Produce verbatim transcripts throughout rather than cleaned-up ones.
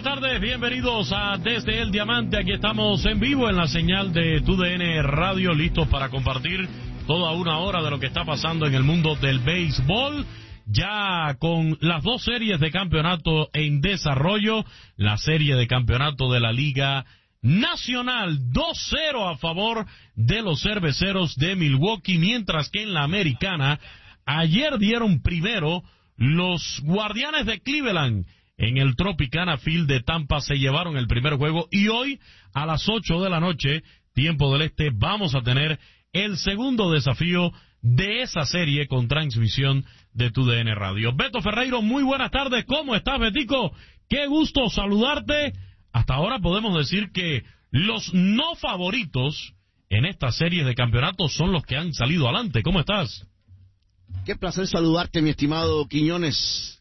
buenas tardes, bienvenidos a Desde el Diamante. Aquí estamos en vivo en la señal de T U D N Radio, listos para compartir toda una hora de lo que está pasando en el mundo del béisbol. Ya con las dos series de campeonato en desarrollo, la serie de campeonato de la Liga Nacional dos cero a favor de los Cerveceros de Milwaukee, mientras que en la Americana ayer dieron primero los Guardianes de Cleveland. En el Tropicana Field de Tampa se llevaron el primer juego y hoy a las ocho de la noche, tiempo del este, vamos a tener el segundo desafío de esa serie con transmisión de T U D N Radio. Beto Ferreiro, muy buenas tardes. ¿Cómo estás, Betico? Qué gusto saludarte. Hasta ahora podemos decir que los no favoritos en esta serie de campeonatos son los que han salido adelante. ¿Cómo estás? Qué placer saludarte, mi estimado Quiñones.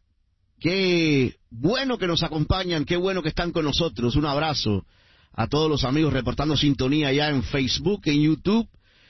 Qué bueno que nos acompañan, qué bueno que están con nosotros. Un abrazo a todos los amigos reportando sintonía ya en Facebook, en YouTube,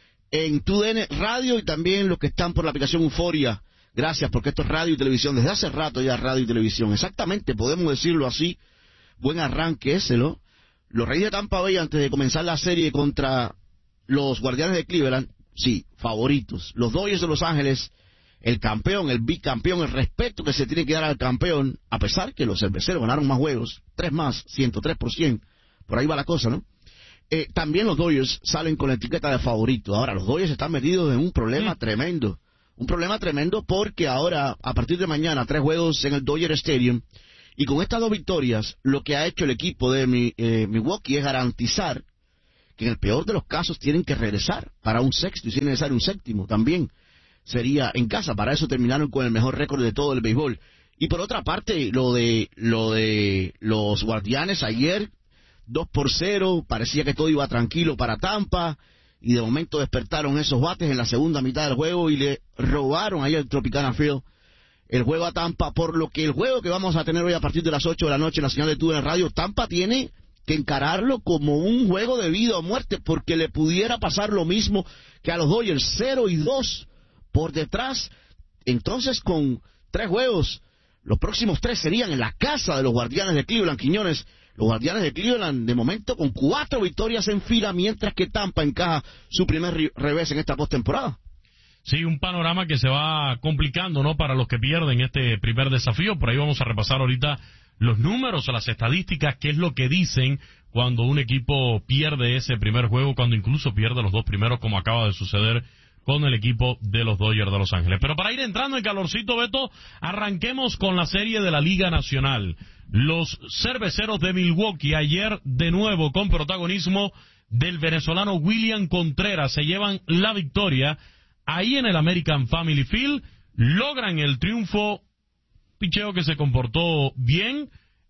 en T U D N Radio y también los que están por la aplicación Euforia. Gracias, porque esto es radio y televisión. Desde hace rato ya radio y televisión. Exactamente, podemos decirlo así. Buen arranque ese, ¿no? Los Reyes de Tampa Bay, antes de comenzar la serie contra los Guardianes de Cleveland, sí, favoritos. Los Dodgers de Los Ángeles, el campeón, el bicampeón, el respeto que se tiene que dar al campeón, a pesar que los Cerveceros ganaron más juegos, tres más, ciento tres por ciento, por ahí va la cosa, ¿no? Eh, también los Dodgers salen con la etiqueta de favorito. Ahora, los Dodgers están metidos en un problema sí. tremendo, un problema tremendo porque ahora, a partir de mañana, tres juegos en el Dodger Stadium, y con estas dos victorias, lo que ha hecho el equipo de mi, eh, Milwaukee es garantizar que en el peor de los casos tienen que regresar para un sexto, y si es necesario un séptimo también. Sería en casa, para eso terminaron con el mejor récord de todo el béisbol. Y por otra parte, lo de lo de los Guardianes ayer, dos por cero, parecía que todo iba tranquilo para Tampa, y de momento despertaron esos bates en la segunda mitad del juego y le robaron ayer el Tropicana Field el juego a Tampa, por lo que el juego que vamos a tener hoy a partir de las ocho de la noche en la señal de T U D N Radio, Tampa tiene que encararlo como un juego de vida o muerte, porque le pudiera pasar lo mismo que a los Dodgers, cero y dos por detrás. Entonces, con tres juegos, los próximos tres serían en la casa de los Guardianes de Cleveland. Quiñones, los Guardianes de Cleveland de momento con cuatro victorias en fila, mientras que Tampa encaja su primer revés en esta postemporada. Sí, un panorama que se va complicando, ¿no?, para los que pierden este primer desafío. Por ahí vamos a repasar ahorita los números o las estadísticas, qué es lo que dicen cuando un equipo pierde ese primer juego, cuando incluso pierde los dos primeros, como acaba de suceder con el equipo de los Dodgers de Los Ángeles. Pero para ir entrando en calorcito, Beto, arranquemos con la serie de la Liga Nacional. Los Cerveceros de Milwaukee, ayer de nuevo con protagonismo del venezolano William Contreras, se llevan la victoria ahí en el American Family Field, logran el triunfo, picheo que se comportó bien,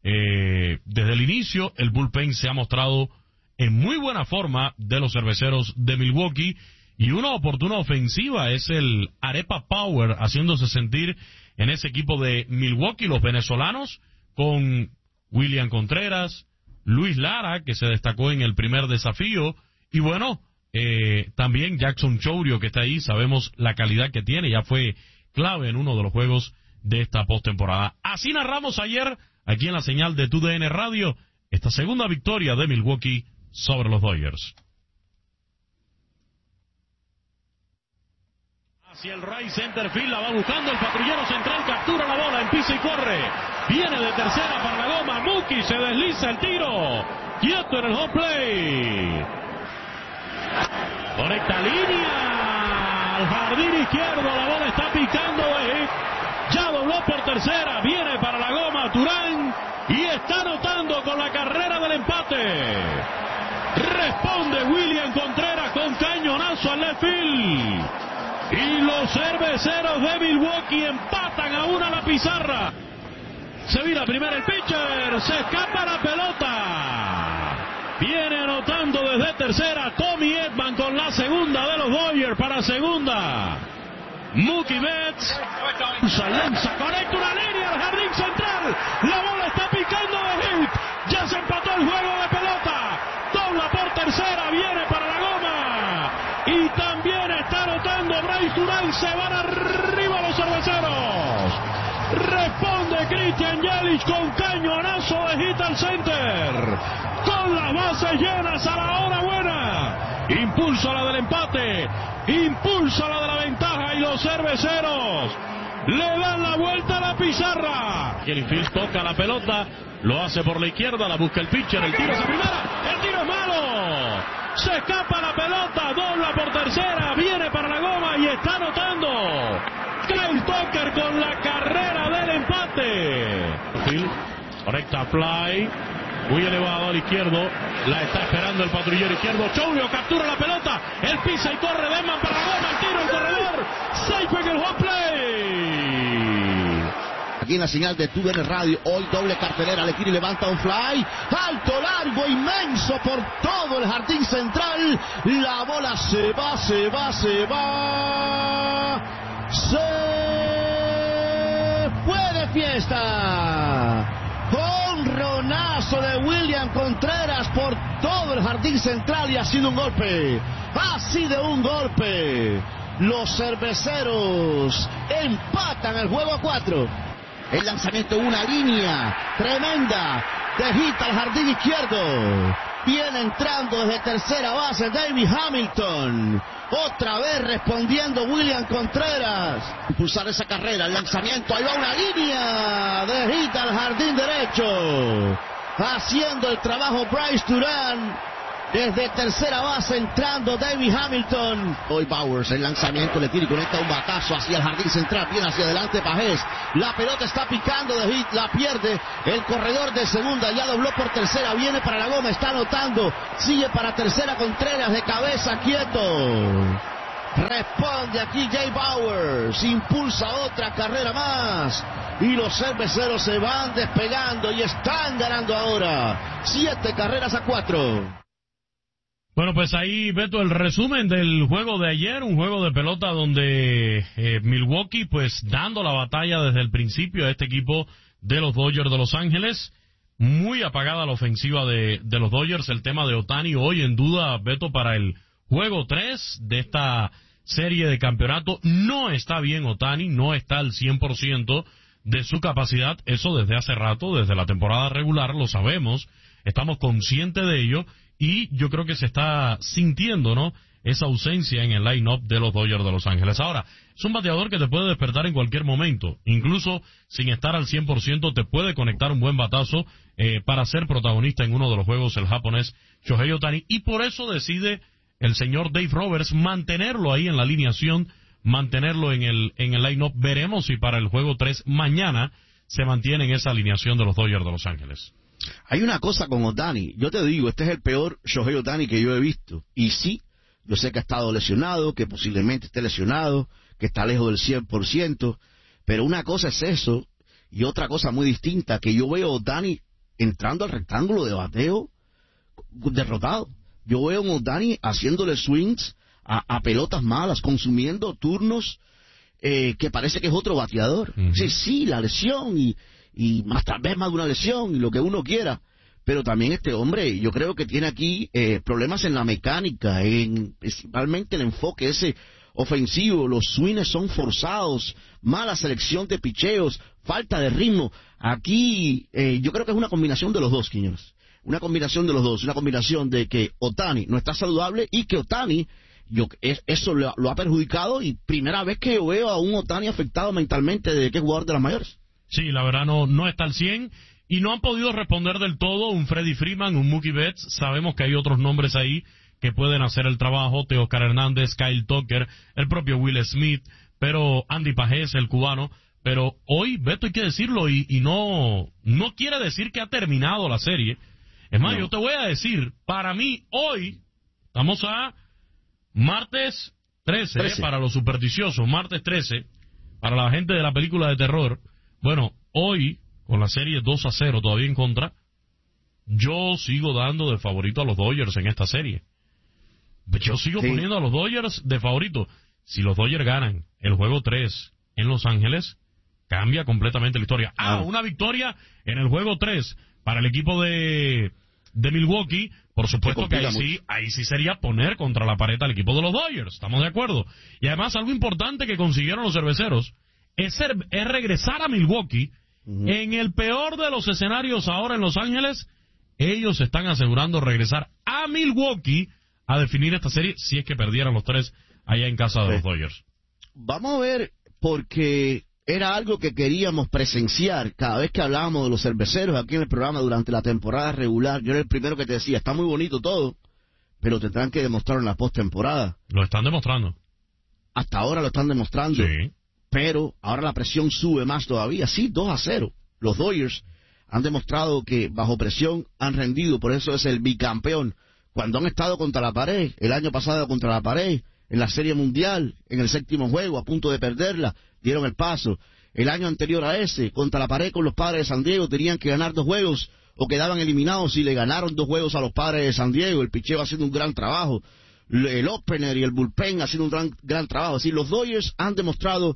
eh, desde el inicio. El bullpen se ha mostrado en muy buena forma de los Cerveceros de Milwaukee, y una oportuna ofensiva es el Arepa Power, haciéndose sentir en ese equipo de Milwaukee, los venezolanos, con William Contreras, Luis Lara, que se destacó en el primer desafío, y bueno, eh, también Jackson Chourio, que está ahí, sabemos la calidad que tiene, ya fue clave en uno de los juegos de esta postemporada. Así narramos ayer, aquí en la señal de T U D N Radio, esta segunda victoria de Milwaukee sobre los Dodgers. Hacia el right center field, la va buscando el patrullero central, captura la bola, empieza y corre. Viene de tercera para la goma, Mookie se desliza el tiro. Quieto en el home play. Conecta línea al jardín izquierdo, la bola está picando de hit. Ya dobló por tercera, viene para la goma Turán y está anotando con la carrera del empate. Responde William Contreras con cañonazo al left field. Y los Cerveceros de Milwaukee empatan a una la pizarra. Se vira primero el pitcher, se escapa la pelota. Viene anotando desde tercera Tommy Edman con la segunda de los Dodgers para segunda. Mookie Betts lanza, conecta una línea al jardín central. La bola está picando de hit. Ya se empató el juego de pelota. Dobla por tercera, viene para la goma. Y también está anotando Bryce Durán. Se van arriba los Cerveceros. Responde Christian Yelich con cañonazo de hit al center. Con las bases llenas a la hora buena. Impulsa la del empate. Impulsa la de la ventaja y los cerveceros le dan la vuelta a la pizarra. Kelly Fields toca la pelota. Lo hace por la izquierda. La busca el pitcher. El tiro es a primera. El tiro es malo. Se escapa la pelota. Dobla por tercera. Viene para la goma y está anotando Kyle Tucker con la carrera del empate. Field conecta fly. Muy elevado al izquierdo. La está esperando el patrullero izquierdo. Choulio captura la pelota. Él pisa y corre. Denman para la goma. El tiro, el corredor. Safe en el home play. Aquí en la señal de Tu V N Radio. Hoy doble cartelera. Le tira y levanta un fly. Alto, largo, inmenso por todo el jardín central. La bola se va, se va, se va. Se fue de fiesta. Jonronazo de William Contreras por todo el jardín central y ha sido un golpe. Así de un golpe. Los cerveceros empatan el juego a cuatro. El lanzamiento, una línea tremenda de hit al jardín izquierdo. Viene entrando desde tercera base David Hamilton. Otra vez respondiendo William Contreras. Impulsar esa carrera, el lanzamiento. Ahí va una línea de hit al jardín derecho. Haciendo el trabajo Bryce Durán. Desde tercera base entrando David Hamilton. Hoy Bowers, el lanzamiento, le tira y conecta un batazo hacia el jardín central. Viene hacia adelante Pajés. La pelota está picando de hit, la pierde. El corredor de segunda ya dobló por tercera. Viene para la goma, está anotando. Sigue para tercera Contreras de cabeza, quieto. Responde aquí Jay Bowers. Impulsa otra carrera más. Y los cerveceros se van despegando y están ganando ahora. Siete carreras a cuatro. Bueno, pues ahí, Beto, el resumen del juego de ayer, un juego de pelota donde eh, Milwaukee, pues, dando la batalla desde el principio a este equipo de los Dodgers de Los Ángeles. Muy apagada la ofensiva de, de los Dodgers. El tema de Ohtani hoy en duda, Beto, para el juego tres de esta serie de campeonato. No está bien Ohtani, no está al cien por ciento de su capacidad. Eso desde hace rato, desde la temporada regular, lo sabemos. Estamos conscientes de ello. Y yo creo que se está sintiendo, ¿no?, esa ausencia en el line-up de los Dodgers de Los Ángeles. Ahora, es un bateador que te puede despertar en cualquier momento. Incluso sin estar al cien por ciento te puede conectar un buen batazo eh, para ser protagonista en uno de los juegos, el japonés Shohei Ohtani. Y por eso decide el señor Dave Roberts mantenerlo ahí en la alineación, mantenerlo en el, en el line-up. Veremos si para el juego tres mañana se mantiene en esa alineación de los Dodgers de Los Ángeles. Hay una cosa con Ohtani, yo te digo, este es el peor Shohei Ohtani que yo he visto. Y sí, yo sé que ha estado lesionado, que posiblemente esté lesionado, que está lejos del cien por ciento, pero una cosa es eso, y otra cosa muy distinta, que yo veo a Ohtani entrando al rectángulo de bateo derrotado. Yo veo a Ohtani haciéndole swings a, a pelotas malas, consumiendo turnos eh, que parece que es otro bateador. Uh-huh. Sí, sí, la lesión y... y más tal vez más de una lesión y lo que uno quiera, pero también este hombre yo creo que tiene aquí eh, problemas en la mecánica, en principalmente el enfoque ese ofensivo, los swings son forzados, mala selección de picheos, falta de ritmo. Aquí eh, yo creo que es una combinación de los dos, Quiñones, una combinación de los dos, una combinación de que Ohtani no está saludable y que Ohtani Yo, es, eso lo, lo ha perjudicado, y primera vez que yo veo a un Ohtani afectado mentalmente desde que es jugador de las mayores. Sí, la verdad no, no está al cien y no han podido responder del todo. Un Freddie Freeman, un Mookie Betts, sabemos que hay otros nombres ahí que pueden hacer el trabajo, Teoscar Hernández, Kyle Tucker, el propio Will Smith, pero Andy Pajés, el cubano. Pero hoy, Beto, hay que decirlo, y, y no, no quiere decir que ha terminado la serie. Es más, no. Yo te voy a decir, para mí, hoy, estamos a martes trece, trece. Eh, para los supersticiosos, martes trece, para la gente de la película de terror. Bueno, hoy, con la serie dos a cero todavía en contra, yo sigo dando de favorito a los Dodgers en esta serie. Yo sigo sí. poniendo a los Dodgers de favorito. Si los Dodgers ganan el juego tres en Los Ángeles, cambia completamente la historia. Ah, ah. una victoria en el juego tres para el equipo de, de Milwaukee, por supuesto que ahí sí, ahí sí sería poner contra la pared al equipo de los Dodgers, estamos de acuerdo. Y además algo importante que consiguieron los cerveceros es, ser, es regresar a Milwaukee Uh-huh. En el peor de los escenarios ahora en Los Ángeles, ellos están asegurando regresar a Milwaukee a definir esta serie si es que perdieran los tres allá en casa de sí. los Dodgers. Vamos a ver, porque era algo que queríamos presenciar cada vez que hablábamos de los cerveceros aquí en el programa durante la temporada regular. Yo era el primero que te decía, está muy bonito todo, pero tendrán que demostrarlo en la postemporada. Lo están demostrando. Hasta ahora lo están demostrando. Sí. Pero ahora la presión sube más todavía. Sí, dos a cero. Los Dodgers han demostrado que bajo presión han rendido, por eso es el bicampeón. Cuando han estado contra la pared, el año pasado contra la pared, en la Serie Mundial, en el séptimo juego, a punto de perderla, dieron el paso. El año anterior a ese, contra la pared con los Padres de San Diego, tenían que ganar dos juegos o quedaban eliminados y le ganaron dos juegos a los Padres de San Diego. El picheo haciendo un gran trabajo. El opener y el bullpen haciendo un gran, gran trabajo. Así, los Dodgers han demostrado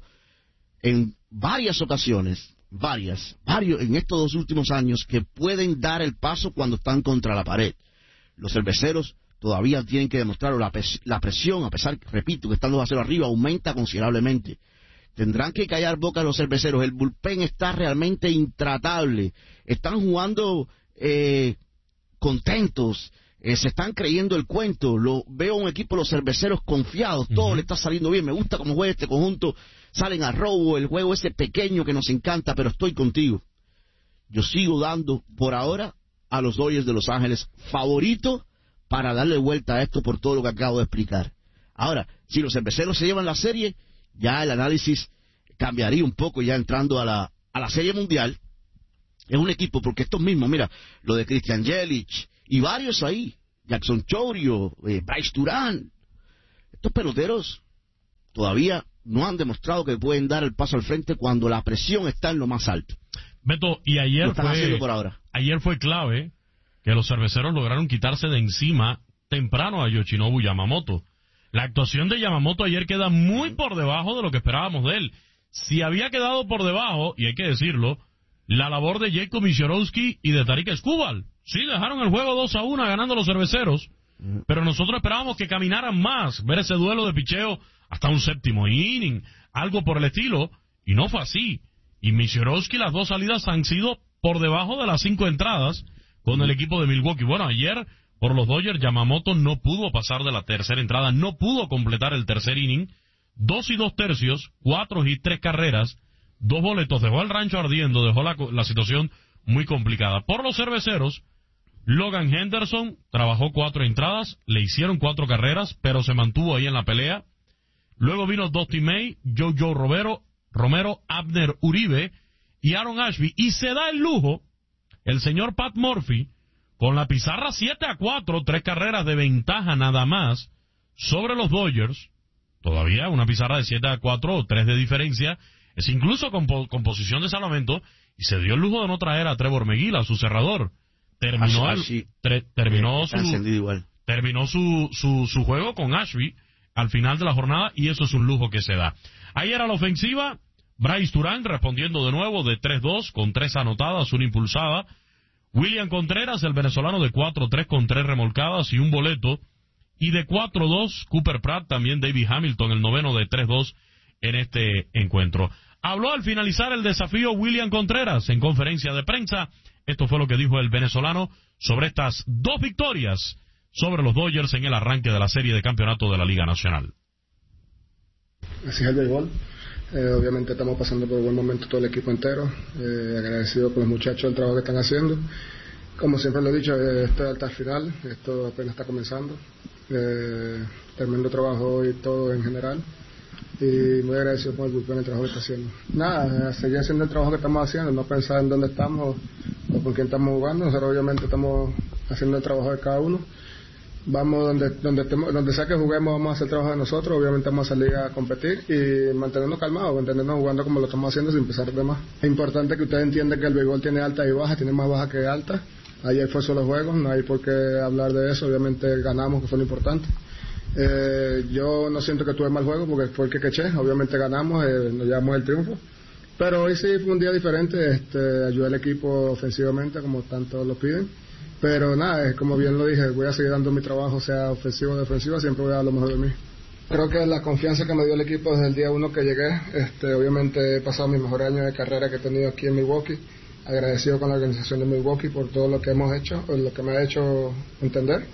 en varias ocasiones, varias, varios en estos dos últimos años, que pueden dar el paso cuando están contra la pared. Los cerveceros todavía tienen que demostrarlo. La, pres la presión, a pesar, repito, que están dos a cero arriba, aumenta considerablemente. Tendrán que callar boca los cerveceros. El bullpen está realmente intratable. Están jugando eh, contentos. Eh, se están creyendo el cuento. Lo veo un equipo de los cerveceros confiados. Todo uh-huh. le está saliendo bien. Me gusta cómo juega este conjunto. Salen a robo, el juego ese pequeño que nos encanta, pero estoy contigo. Yo sigo dando, por ahora, a los Dodgers de Los Ángeles favorito para darle vuelta a esto por todo lo que acabo de explicar. Ahora, si los cerveceros se llevan la serie, ya el análisis cambiaría un poco, ya entrando a la, a la Serie Mundial. Es un equipo, porque estos mismos, mira, lo de Christian Yelich y varios ahí, Jackson Chourio, eh, Bryce Durán, estos peloteros todavía no han demostrado que pueden dar el paso al frente cuando la presión está en lo más alto. Beto, y ayer fue, por ahora. ayer fue clave que los cerveceros lograron quitarse de encima temprano a Yoshinobu Yamamoto. La actuación de Yamamoto ayer queda muy por debajo de lo que esperábamos de él. Si había quedado por debajo, y hay que decirlo, la labor de Jacob Misiorowski y de Tarik Skubal. Sí, dejaron el juego dos a uno ganando los cerveceros, pero nosotros esperábamos que caminaran más, ver ese duelo de picheo hasta un séptimo inning, algo por el estilo, y no fue así. Y Misiorowski, las dos salidas han sido por debajo de las cinco entradas con el equipo de Milwaukee. Bueno, ayer, por los Dodgers, Yamamoto no pudo pasar de la tercera entrada, no pudo completar el tercer inning, dos y dos tercios, cuatro y tres carreras, dos boletos, dejó el rancho ardiendo, dejó la, la situación muy complicada. Por los cerveceros, Logan Henderson trabajó cuatro entradas, le hicieron cuatro carreras, pero se mantuvo ahí en la pelea. Luego vino Dusty May, Jojo Romero, Romero, Abner Uribe y Aaron Ashby. Y se da el lujo, el señor Pat Murphy, con la pizarra siete a cuatro, tres carreras de ventaja nada más, sobre los Dodgers. Todavía una pizarra de siete a cuatro o tres de diferencia. Es incluso con, con posición de salvamento. Y se dio el lujo de no traer a Trevor Meguila, su cerrador. Terminó, Ashby, el, tre, terminó, su, igual. terminó su, su, su juego con Ashby al final de la jornada, y eso es un lujo que se da. Ayer a la ofensiva, Bryce Durán respondiendo de nuevo de tres dos con tres anotadas, una impulsada. William Contreras, el venezolano, de cuatro tres con tres remolcadas y un boleto. Y de cuatro dos, Cooper Pratt, también David Hamilton, el noveno, de tres dos en este encuentro. Habló al finalizar el desafío William Contreras en conferencia de prensa. Esto fue lo que dijo el venezolano sobre estas dos victorias sobre los Dodgers en el arranque de la serie de campeonato de la Liga Nacional. Así es el béisbol. Eh, obviamente estamos pasando por un buen momento todo el equipo entero. Eh, agradecido con los muchachos el trabajo que están haciendo. Como siempre lo he dicho, eh, esto es hasta el final. Esto apenas está comenzando. Eh, tremendo trabajo hoy todo en general. Y muy agradecido por el bullpen, el trabajo que está haciendo. Nada, seguir haciendo el trabajo que estamos haciendo, no pensar en dónde estamos o con quién estamos jugando. Nosotros obviamente estamos haciendo el trabajo de cada uno. Vamos donde donde estemos, donde sea que juguemos, vamos a hacer el trabajo de nosotros. Obviamente vamos a salir a competir y mantenernos calmados, mantenernos jugando como lo estamos haciendo sin pensar de más. Es importante que ustedes entiendan que el béisbol tiene altas y bajas, tiene más bajas que altas. Ayer fue solo juegos, no hay por qué hablar de eso. Obviamente ganamos, que fue lo importante. Eh, yo no siento que tuve mal juego porque fue el que queché. Obviamente ganamos, eh, nos llevamos el triunfo. Pero hoy sí fue un día diferente. Este, ayudé al equipo ofensivamente, como tanto lo piden. Pero nada, como bien lo dije, voy a seguir dando mi trabajo, sea ofensivo o defensivo, siempre voy a dar lo mejor de mí. Creo que la confianza que me dio el equipo desde el día uno que llegué, este, obviamente he pasado mi mejor año de carrera que he tenido aquí en Milwaukee, agradecido con la organización de Milwaukee por todo lo que hemos hecho, lo que me ha hecho entender.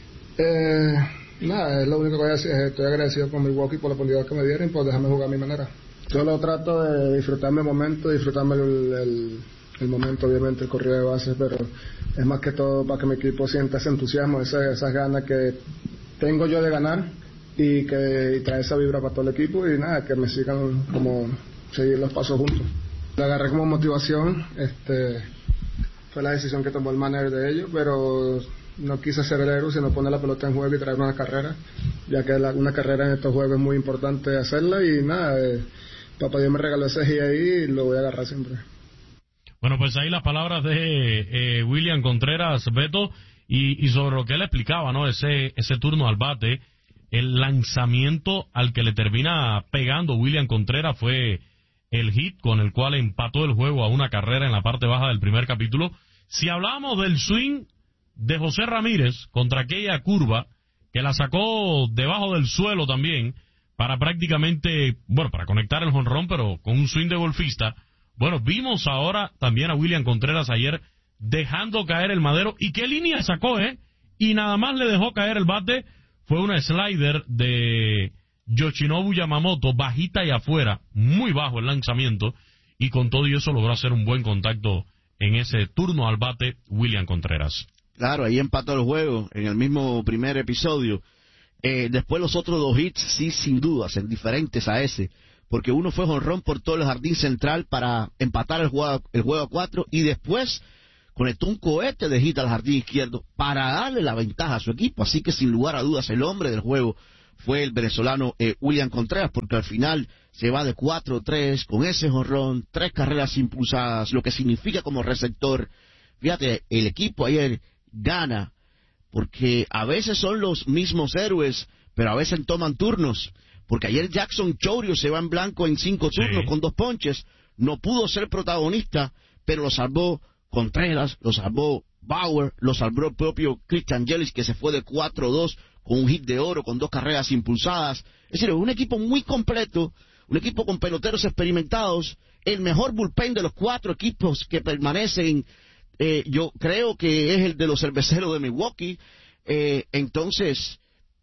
Eh, nada, es lo único que voy a decir, estoy agradecido con Milwaukee por la oportunidad que me dieron y por dejarme jugar a mi manera. Solo trato de disfrutarme el momento, disfrutarme el, el, el momento, obviamente el corrido de bases, pero es más que todo para que mi equipo sienta ese entusiasmo, esa, esas ganas que tengo yo de ganar y que y traer esa vibra para todo el equipo y nada, que me sigan como seguir los pasos juntos. Lo agarré como motivación, este fue la decisión que tomó el manager de ellos, pero no quise ser el héroe, sino poner la pelota en juego y traer una carrera, ya que la, una carrera en estos juegos es muy importante hacerla y nada, eh, papá Dios me regaló ese G ahí y lo voy a agarrar siempre. Bueno, pues ahí las palabras de eh, William Contreras, Beto, y, y sobre lo que él explicaba, ¿no? Ese, ese turno al bate, el lanzamiento al que le termina pegando William Contreras fue el hit con el cual empató el juego a una carrera en la parte baja del primer capítulo. Si hablamos del swing de José Ramírez contra aquella curva, que la sacó debajo del suelo también, para prácticamente, bueno, para conectar el jonrón, pero con un swing de golfista. Bueno, vimos ahora también a William Contreras ayer dejando caer el madero. ¿Y qué línea sacó, eh? Y nada más le dejó caer el bate. Fue una slider de Yoshinobu Yamamoto, bajita y afuera, muy bajo el lanzamiento, y con todo y eso logró hacer un buen contacto en ese turno al bate William Contreras. Claro, ahí empató el juego en el mismo primer episodio. Eh, después los otros dos hits, sí, sin duda, son diferentes a ese, porque uno fue jonrón por todo el jardín central para empatar el juego, el juego a cuatro, y después conectó un cohete de hit al jardín izquierdo para darle la ventaja a su equipo. Así que sin lugar a dudas el hombre del juego fue el venezolano eh, William Contreras, porque al final se va de cuatro tres con ese jonrón, tres carreras impulsadas, lo que significa como receptor. Fíjate, el equipo ayer gana, porque a veces son los mismos héroes, pero a veces toman turnos, porque ayer Jackson Chourio se va en blanco en cinco turnos, sí, con dos ponches, no pudo ser protagonista, pero lo salvó Contreras, lo salvó Bauer, lo salvó el propio Christian Yelich, que se fue de cuatro dos con un hit de oro, con dos carreras impulsadas. Es decir, un equipo muy completo, un equipo con peloteros experimentados, el mejor bullpen de los cuatro equipos que permanecen. Eh, yo creo que es el de los cerveceros de Milwaukee. Eh, entonces,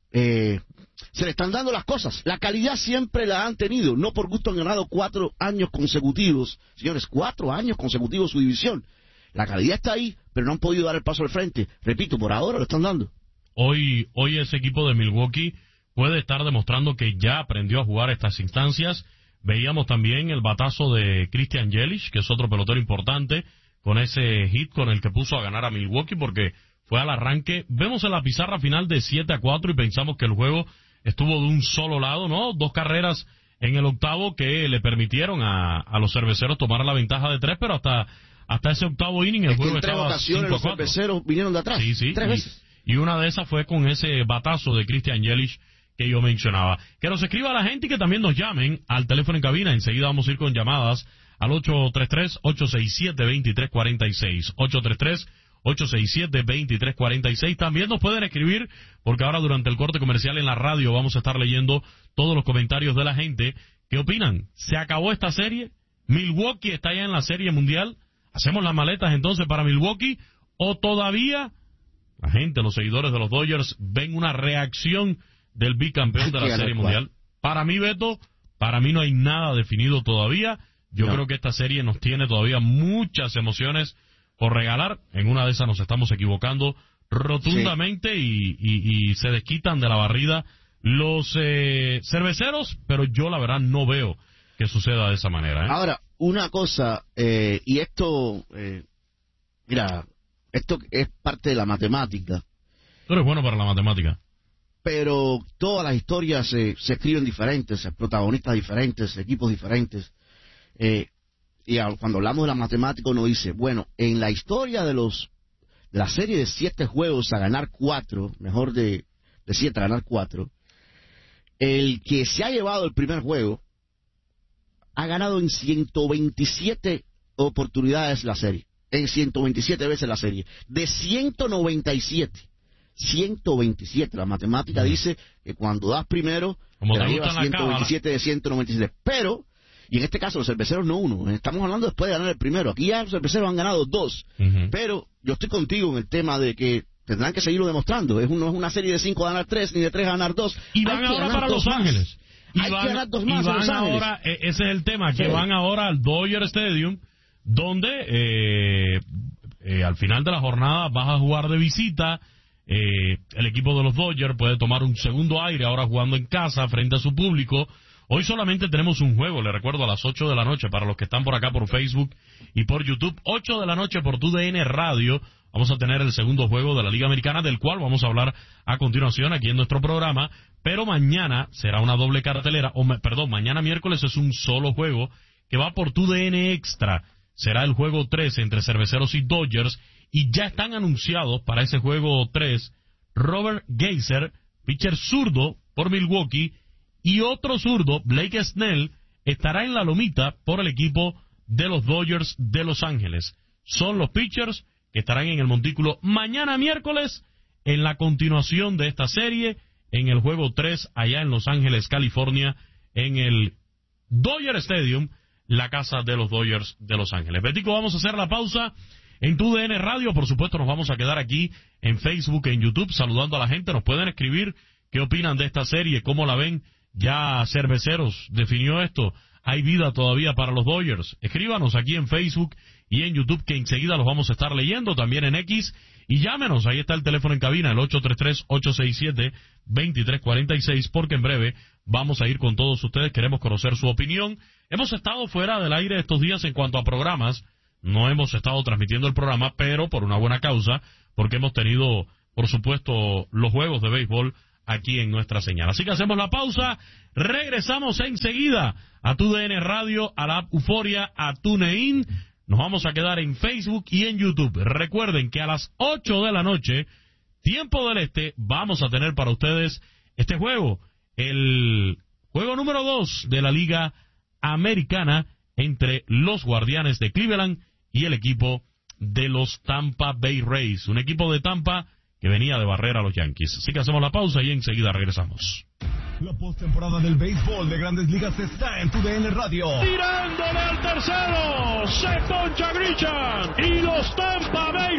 eh, se le están dando las cosas. La calidad siempre la han tenido. No por gusto han ganado cuatro años consecutivos. Señores, cuatro años consecutivos su división. La calidad está ahí, pero no han podido dar el paso al frente. Repito, por ahora lo están dando. Hoy, hoy ese equipo de Milwaukee puede estar demostrando que ya aprendió a jugar estas instancias. Veíamos también el batazo de Christian Yelich, que es otro pelotero importante, con ese hit con el que puso a ganar a Milwaukee, porque fue al arranque. Vemos en la pizarra final de siete a cuatro y pensamos que el juego estuvo de un solo lado, ¿no? Dos carreras en el octavo que le permitieron a, a los cerveceros tomar la ventaja de tres, pero hasta hasta ese octavo inning el es juego que en tres estaba ocasiones los cerveceros vinieron de atrás. Sí, sí. Tres y, veces. Y una de esas fue con ese batazo de Christian Yelich que yo mencionaba. Que nos escriba la gente y que también nos llamen al teléfono en cabina. Enseguida vamos a ir con llamadas al ocho tres tres, ocho seis siete, dos tres cuatro seis. ocho tres tres, ocho seis siete, dos tres cuatro seis. También nos pueden escribir, porque ahora durante el corte comercial en la radio vamos a estar leyendo todos los comentarios de la gente. ¿Qué opinan? ¿Se acabó esta serie? ¿Milwaukee está ya en la Serie Mundial? ¿Hacemos las maletas entonces para Milwaukee? ¿O todavía la gente, los seguidores de los Dodgers, ven una reacción del bicampeón de la Serie Mundial? Para mí, Beto, para mí no hay nada definido todavía. Yo no. creo que esta serie nos tiene todavía muchas emociones por regalar. En una de esas nos estamos equivocando rotundamente, sí. y, y, y se desquitan de la barrida los eh, cerveceros, pero yo la verdad no veo que suceda de esa manera, ¿eh? Ahora, una cosa, eh, y esto, eh, mira, esto es parte de la matemática. Tú eres bueno para la matemática. Pero todas las historias eh, se escriben diferentes, protagonistas diferentes, equipos diferentes. Eh, y a, cuando hablamos de la matemática uno dice, bueno, en la historia de los de la serie de siete juegos a ganar cuatro, mejor de, de siete a ganar cuatro, el que se ha llevado el primer juego ha ganado en ciento veintisiete oportunidades la serie, en ciento veintisiete veces la serie, de ciento noventa y siete. ciento veintisiete. La matemática dice que cuando das primero, Como te te la gusta llevas la ciento veintisiete de ciento noventa y siete. Pero, y en este caso los cerveceros no uno, estamos hablando después de ganar el primero. Aquí ya los cerveceros han ganado dos. Uh-huh. Pero yo estoy contigo en el tema de que tendrán que seguirlo demostrando. Es, un, no es una serie de cinco a ganar tres, ni de tres a ganar dos. Y van ahora para Los Ángeles. Y Hay van, que ganar dos y más en van Los Ángeles. ahora, e- ese es el tema, que Sí. van ahora al Dodger Stadium, donde eh, eh, al final de la jornada vas a jugar de visita. Eh, el equipo de los Dodgers puede tomar un segundo aire ahora jugando en casa frente a su público. Hoy solamente tenemos un juego, le recuerdo, a las ocho de la noche para los que están por acá por Facebook y por YouTube. ocho de la noche por tu D N Radio. Vamos a tener el segundo juego de la Liga Americana, del cual vamos a hablar a continuación aquí en nuestro programa. Pero mañana será una doble cartelera, o me, perdón, mañana miércoles es un solo juego que va por tu D N Extra. Será el juego tres entre Cerveceros y Dodgers, y ya están anunciados para ese juego tres Robert Geyser, pitcher zurdo por Milwaukee, y otro zurdo, Blake Snell, estará en la lomita por el equipo de los Dodgers de Los Ángeles. Son los pitchers que estarán en el montículo mañana miércoles en la continuación de esta serie, en el juego tres allá en Los Ángeles, California, en el Dodger Stadium, la casa de los Dodgers de Los Ángeles. Betico, vamos a hacer la pausa en tu D N Radio. Por supuesto, nos vamos a quedar aquí en Facebook, en YouTube, saludando a la gente. Nos pueden escribir qué opinan de esta serie, cómo la ven. Ya Cerveceros definió esto. Hay vida todavía para los Dodgers. Escríbanos aquí en Facebook y en YouTube, que enseguida los vamos a estar leyendo, también en X. Y llámenos, ahí está el teléfono en cabina, el ocho tres tres, ocho seis siete, dos tres cuatro seis, porque en breve vamos a ir con todos ustedes. Queremos conocer su opinión. Hemos estado fuera del aire estos días en cuanto a programas. No hemos estado transmitiendo el programa, pero por una buena causa, porque hemos tenido, por supuesto, los juegos de béisbol aquí en nuestra señal. Así que hacemos la pausa, regresamos enseguida a tu D N Radio, a la app Euforia, a TuneIn. Nos vamos a quedar en Facebook y en YouTube. Recuerden que a las ocho de la noche, tiempo del este, vamos a tener para ustedes este juego, el juego número dos de la Liga Americana entre los Guardianes de Cleveland y el equipo de los Tampa Bay Rays, un equipo de Tampa que venía de barrer a los Yankees. Así que hacemos la pausa y enseguida regresamos. La postemporada del béisbol de Grandes Ligas está en tu D N Radio. Tirándole al tercero, se poncha Grisham y los Tampa Bay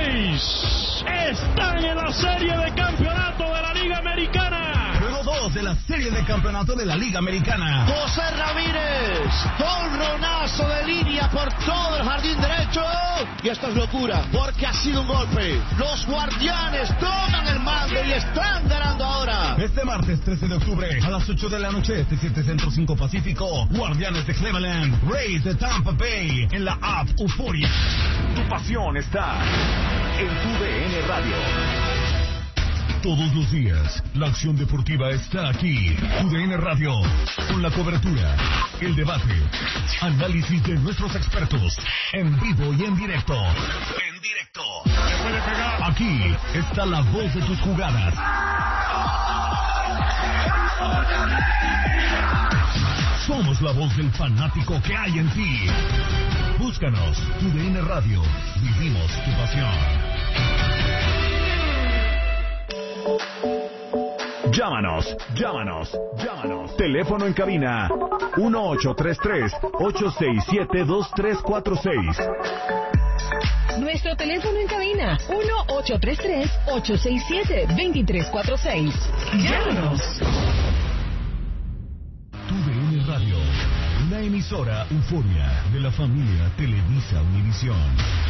Rays están en la serie de campeonato de la Liga Americana. Juego dos de la serie de campeonato de la Liga Americana. José Ramírez, jonronazo de línea por todo el jardín derecho. Y esto es locura, porque ha sido un golpe. Los Guardianes toman el mando y están ganando ahora. Este martes trece de octubre a las ocho de la noche, este siete Centro cinco Pacífico, Guardianes de Cleveland, Rays de Tampa Bay, en la app Euforia. Tu pasión está en tu D N Radio. Todos los días, la acción deportiva está aquí. Tu D N Radio, con la cobertura, el debate, análisis de nuestros expertos, en vivo y en directo. En directo. Aquí está la voz de tus jugadas. Somos la voz del fanático que hay en ti. Búscanos, tu D N Radio. Vivimos tu pasión. Llámanos, llámanos, llámanos. Teléfono en cabina uno ocho tres tres, ocho seis siete, dos tres cuatro seis. Nuestro teléfono en cabina uno ocho tres tres, ocho seis siete, dos tres cuatro seis. Llámanos. Tu D N Radio, una emisora Euforia de la familia Televisa Univisión.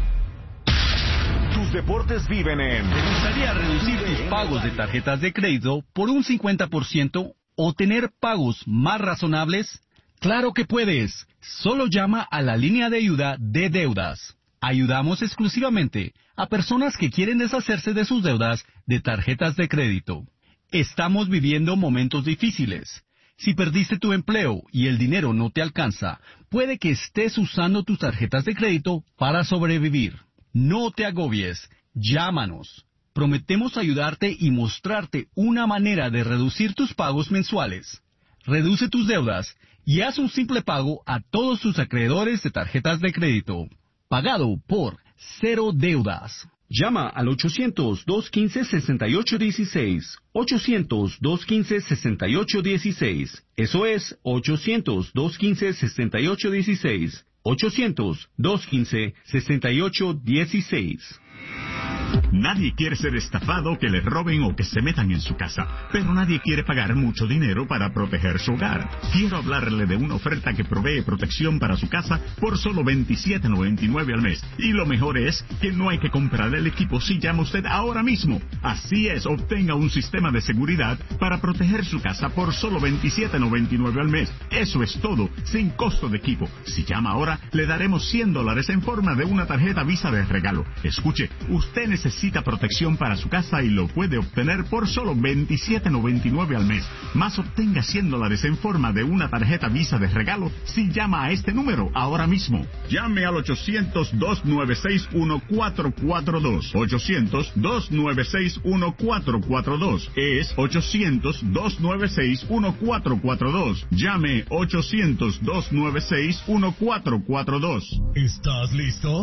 Tus deportes viven en... ¿Te gustaría reducir tus pagos de tarjetas de crédito por un cincuenta por ciento o tener pagos más razonables? ¡Claro que puedes! Solo llama a la línea de ayuda de deudas. Ayudamos exclusivamente a personas que quieren deshacerse de sus deudas de tarjetas de crédito. Estamos viviendo momentos difíciles. Si perdiste tu empleo y el dinero no te alcanza, puede que estés usando tus tarjetas de crédito para sobrevivir. No te agobies, llámanos. Prometemos ayudarte y mostrarte una manera de reducir tus pagos mensuales. Reduce tus deudas y haz un simple pago a todos tus acreedores de tarjetas de crédito. Pagado por Cero Deudas. Llama al ochocientos, dos quince, sesenta y ocho dieciséis. ochocientos, dos quince, sesenta y ocho dieciséis. Eso es ochocientos, dos quince, sesenta y ocho dieciséis. ochocientos, dos quince, sesenta y ocho dieciséis. Nadie quiere ser estafado, que le roben o que se metan en su casa, pero nadie quiere pagar mucho dinero para proteger su hogar. Quiero hablarle de una oferta que provee protección para su casa por solo veintisiete noventa y nueve al mes. Y lo mejor es que no hay que comprar el equipo si llama usted ahora mismo. Así es, obtenga un sistema de seguridad para proteger su casa por solo veintisiete noventa y nueve al mes. Eso es todo, sin costo de equipo. Si llama ahora, le daremos cien dólares en forma de una tarjeta Visa de regalo. Escuche, usted necesita protección para su casa y lo puede obtener por solo veintisiete noventa y nueve al mes. Más, obtenga cien dólares en forma de una tarjeta Visa de regalo si llama a este número ahora mismo. Llame al ochocientos, dos nueve seis, uno cuatro cuatro dos. ochocientos, dos nueve seis, uno cuatro cuatro dos. Es ochocientos, dos nueve seis, uno cuatro cuatro dos. Llame ochocientos, dos nueve seis, uno cuatro cuatro dos. ¿Estás listo?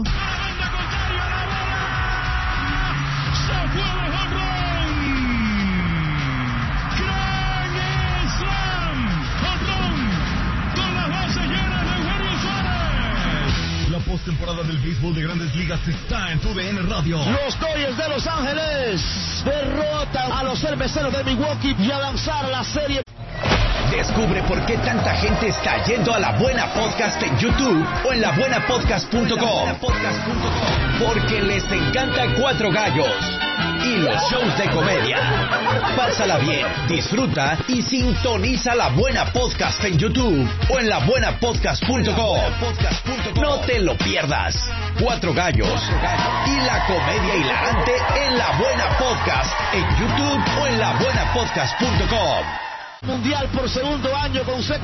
La postemporada del béisbol de Grandes Ligas está en tu D N Radio. Los Dodgers de Los Ángeles derrotan a los cerveceros de Milwaukee y a lanzar la serie. Descubre por qué tanta gente está yendo a La Buena Podcast en YouTube o en la buena podcast punto com. Porque les encanta Cuatro Gallos y los shows de comedia. Pásala bien, disfruta y sintoniza La Buena Podcast en YouTube o en la buena podcast punto com. No te lo pierdas. Cuatro Gallos y la comedia hilarante en La Buena Podcast en YouTube o en la buena podcast punto com. Mundial por segundo año consecutivo.